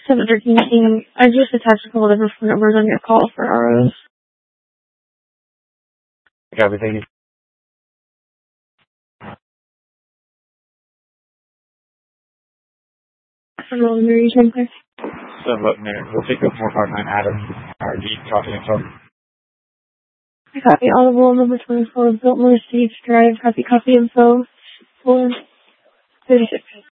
713 King. I just attached a couple different phone numbers on your call for ROs. Copy, thank you. For all the region, please. 711, we'll take up 459 Adam, RD, copy info. I copy Audible number 24, Biltmore Stage Drive, copy info, 436.